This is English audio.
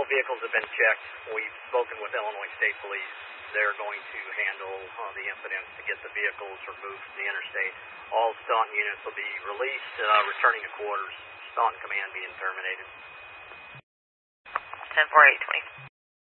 all vehicles have been checked. We've spoken with Illinois State Police. They're going to handle the incidents to get the vehicles removed from the interstate. All Staunton units will be released, returning to quarters. Staunton Command being terminated. 10-4, 820.